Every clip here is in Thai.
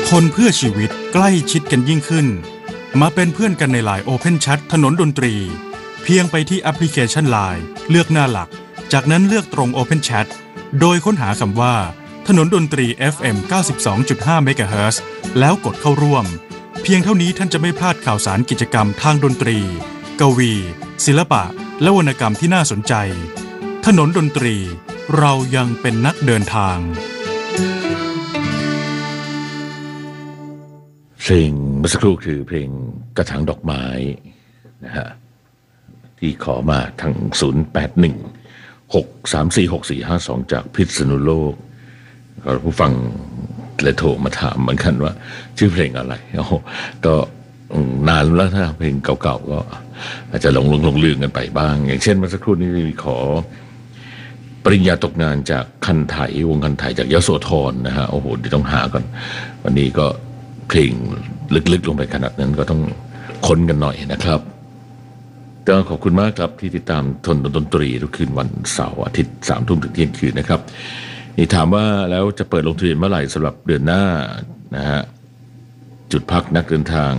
ทนเพื่อชีวิตใกล้ชิดกันยิ่งขึ้นมาเป็นเพื่อนกันใน LINE Open Chat ถนนดนตรีเพียงไปที่แอปพลิเคชัน LINE เลือกหน้าหลักจากนั้นเลือกตรง Open Chat โดยค้นหาคำว่าถนนดนตรี FM 92.5 MHz แล้วกดเข้าร่วมเพียงเท่านี้ท่านจะไม่พลาดข่าวสารกิจกรรมทางดนตรีกวีศิลปะและวรรณกรรมที่น่าสนใจถนนดนตรีเรายังเป็นนักเดินทางเพลงเมื่อสักครู่คือเพลงกระถางดอกไม้นะฮะที่ขอมาทาง0816346452จากพิษณุโลกผู้ฟังเลยโทรมาถามเหมือนกันว่าชื่อเพลงอะไรก็นานแล้วถ้าเพลงเก่าๆก็อาจจะหลงลืมกันไปบ้างอย่างเช่นเมื่อสักครู่นี้ขอปริญญาตกงานจากคันไถวงคันไถจากยโสธรนะฮะโอ้โหเดี๋ยวต้องหาก่อนวันนี้ก็เพลงลึกๆลงไปขนาดนั้นก็ต้องค้นกันหน่อยนะครับก็ขอบคุณมากครับที่ติดตามทนดนตรีทุกคืนวันเสาร์อาทิตย์ 3 ทุ่มถึงเที่ยงคืนนะครับนี่ถามว่าแล้วจะเปิดลงทะเบียนเมื่อไหร่สำหรับเดือนหน้านะฮะจุดพักนักเดินทาง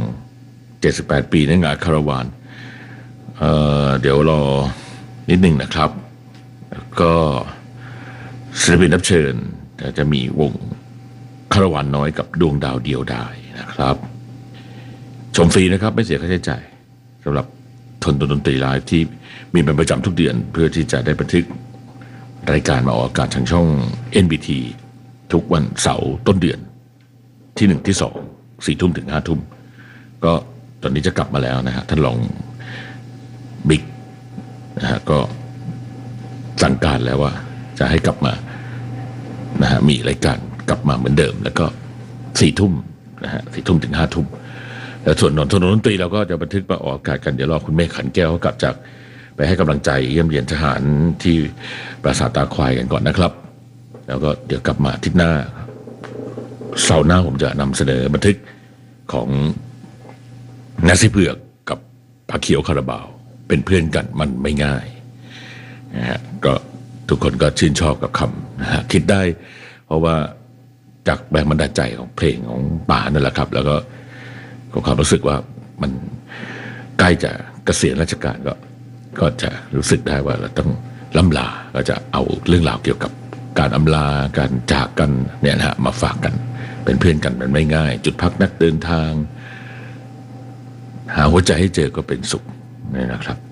78ปีในงานคาราวานเดี๋ยวรอนิดหนึ่งนะครับก็ศิลปินรับเชิญจะมีวงคาราวานน้อยกับดวงดาวเดียวดายนะครับชมฟรีนะครับไม่เสียค่าใช้จ่ายสำหรับทนดนตรีไลฟ์ที่มีเป็นประจำทุกเดือนเพื่อที่จะได้บันทึกรายการมาออกอากาศทางช่อง NBT ทุกวันเสาร์ต้นเดือนที่1ที่2 4 ทุ่มถึง5 ทุ่มก็ตอนนี้จะกลับมาแล้วนะฮะท่านรองบิ๊กนะฮะก็สั่งการแล้วว่าจะให้กลับมานะฮะมีรายการกลับมาเหมือนเดิมแล้วก็4 ทุ่มนะฮะ4 ทุ่มถึง5 ทุ่มแล้วส่วนถนนดนตรีเราก็จะบันทึกมาออกอากาศกันเดี๋ยวรอคุณเมฆขันแก้วเขากลับจากไปให้กำลังใจเยี่ยมเยียนทหารที่ปราสาทตาควายกันก่อนนะครับแล้วก็เดี๋ยวกลับมาอาทิตย์หน้าเสาร์หน้าผมจะนำเสนอบันทึกของนาซีเผือกกับพระเขียวคาราบาวเป็นเพื่อนกันมันไม่ง่ายนะฮะก็ทุกคนก็ชื่นชอบกับคำนะฮะคิดได้เพราะว่าจากแรงบันดาลใจของเพลงของป่านั่นแหละครับแล้วก็ความรู้สึกว่ามันใกล้จะเกษียณราชการก็จะรู้สึกได้ว่าเราต้องล่ำลาก็จะเอาเรื่องราวเกี่ยวกับการอำลาการจากกันเนี่ยนะฮะมาฝากกันเป็นเพื่อนกันมันไม่ง่ายจุดพักนักเดินทางหาหัวใจให้เจอก็เป็นสุขนี่นะครับ